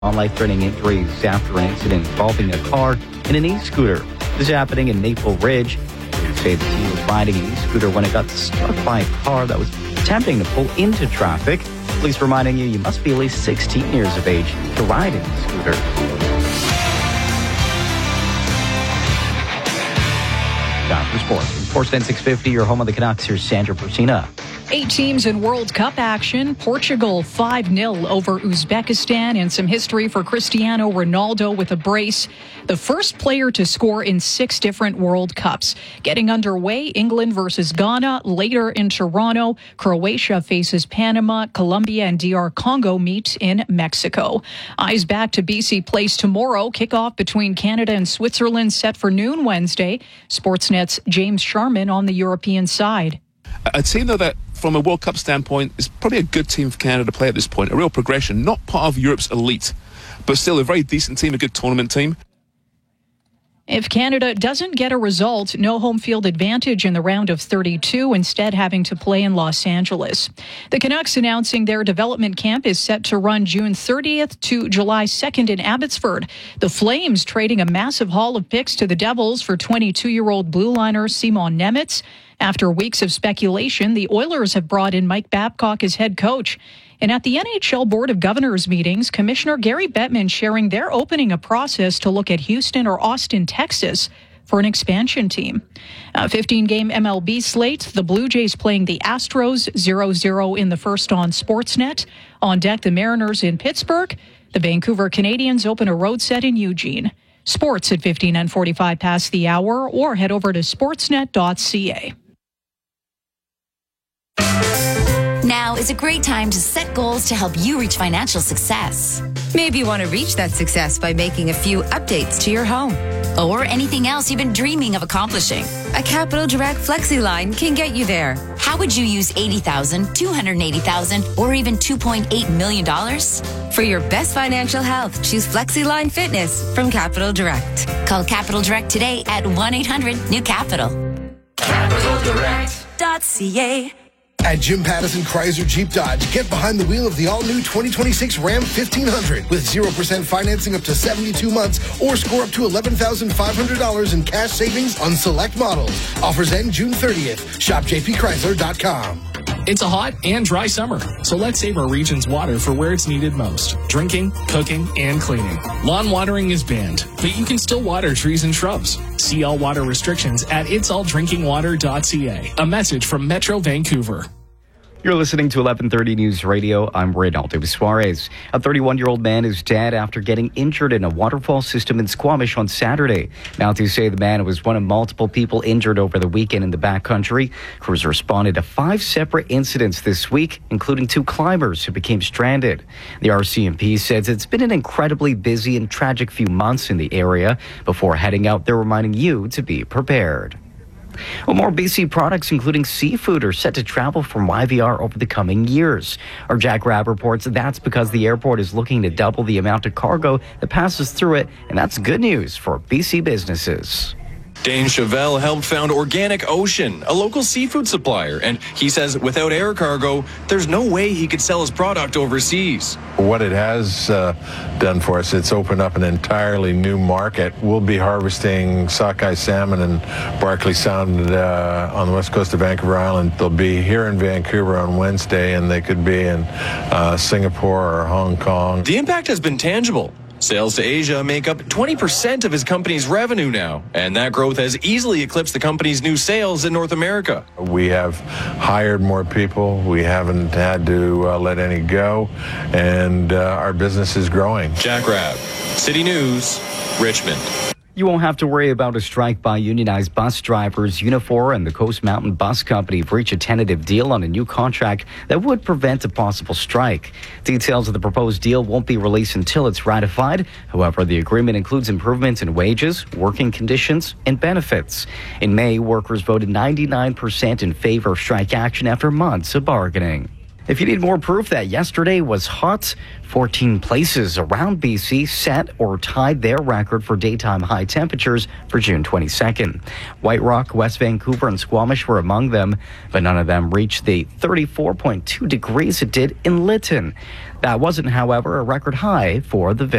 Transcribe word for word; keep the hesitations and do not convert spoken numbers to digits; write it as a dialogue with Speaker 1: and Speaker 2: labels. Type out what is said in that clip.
Speaker 1: On life-threatening injuries after an incident involving a car and an e-scooter. This is happening in Maple Ridge. They say the team was riding an e-scooter when it got struck by a car that was attempting to pull into traffic. Police reminding you you must be at least sixteen years of age to ride an e-scooter. Time for sports. Sportsnet six fifty, your home of the Canucks. Here's Sandra Persina.
Speaker 2: Eight teams in World Cup action. Portugal five nil over Uzbekistan, and some history for Cristiano Ronaldo with a brace. The first player to score in six different World Cups. Getting underway, England versus Ghana. Later in Toronto, Croatia faces Panama. Colombia and D R Congo meet in Mexico. Eyes back to B C Place tomorrow. Kickoff between Canada and Switzerland set for noon Wednesday. Sportsnet's James Sharman on the European side.
Speaker 3: A team, though, that from a World Cup standpoint is probably a good team for Canada to play at this point. A real progression, not part of Europe's elite, but still a very decent team, a good tournament team.
Speaker 2: If Canada doesn't get a result, no home field advantage in the round of thirty-two, instead having to play in Los Angeles. The Canucks announcing their development camp is set to run June thirtieth to July second in Abbotsford. The Flames trading a massive haul of picks to the Devils for twenty-two-year-old blue liner Simon Nemec. After weeks of speculation, the Oilers have brought in Mike Babcock as head coach. And at the N H L Board of Governors meetings, Commissioner Gary Bettman sharing they're opening a process to look at Houston or Austin, Texas for an expansion team. A fifteen-game M L B slate, the Blue Jays playing the Astros zero zero in the first on Sportsnet. On deck, the Mariners in Pittsburgh. The Vancouver Canadians open a road set in Eugene. Sports at fifteen and forty-five past the hour, or head over to sportsnet dot c a.
Speaker 4: Now is a great time to set goals to help you reach financial success.
Speaker 5: Maybe you want to reach that success by making a few updates to your home.
Speaker 4: Or anything else you've been dreaming of accomplishing.
Speaker 5: A Capital Direct Flexi line can get you there.
Speaker 4: How would you use eighty thousand dollars, two hundred eighty thousand dollars, or even two point eight million dollars?
Speaker 5: For your best financial health, choose Flexi Line Fitness from Capital Direct.
Speaker 4: Call Capital Direct today at one eight hundred new capital. capital direct dot c a.
Speaker 6: At Jim Pattison Chrysler Jeep Dodge, get behind the wheel of the all-new twenty twenty-six Ram fifteen hundred with zero percent financing up to seventy-two months, or score up to eleven thousand five hundred dollars in cash savings on select models. Offers end June thirtieth. Shop j p chrysler dot com.
Speaker 7: It's a hot and dry summer, so let's save our region's water for where it's needed most. Drinking, cooking, and cleaning. Lawn watering is banned, but you can still water trees and shrubs. See all water restrictions at its all drinking water dot c a. A message from Metro Vancouver.
Speaker 1: You're listening to eleven thirty News Radio. I'm Reynaldo Suarez. A thirty-one-year-old man is dead after getting injured in a waterfall system in Squamish on Saturday. Mounties say the man was one of multiple people injured over the weekend in the backcountry. Crews responded to five separate incidents this week, including two climbers who became stranded. The R C M P says it's been an incredibly busy and tragic few months in the area. Before heading out, they're reminding you to be prepared. Well, more B C products, including seafood, are set to travel from Y V R over the coming years. Our Jack Rabb reports that's because the airport is looking to double the amount of cargo that passes through it, and that's good news for B C businesses.
Speaker 8: Dane Chevelle helped found Organic Ocean, a local seafood supplier, and he says without air cargo, there's no way he could sell his product overseas.
Speaker 9: What it has uh, done for us, it's opened up an entirely new market. We'll be harvesting sockeye salmon in Barkley Sound uh, on the west coast of Vancouver Island. They'll be here in Vancouver on Wednesday, and they could be in uh, Singapore or Hong Kong.
Speaker 8: The impact has been tangible. Sales to Asia make up twenty percent of his company's revenue now, and that growth has easily eclipsed the company's new sales in North America.
Speaker 9: We have hired more people. We haven't had to uh, let any go, and uh, our business is growing.
Speaker 8: Jack Rabb, City News, Richmond.
Speaker 1: You won't have to worry about a strike by unionized bus drivers. Unifor and the Coast Mountain Bus Company have reached a tentative deal on a new contract that would prevent a possible strike. Details of the proposed deal won't be released until it's ratified. However, the agreement includes improvements in wages, working conditions, and benefits. In May, workers voted ninety-nine percent in favor of strike action after months of bargaining. If you need more proof that yesterday was hot, fourteen places around B C set or tied their record for daytime high temperatures for June twenty-second. White Rock, West Vancouver, and Squamish were among them, but none of them reached the thirty-four point two degrees it did in Lytton. That wasn't, however, a record high for the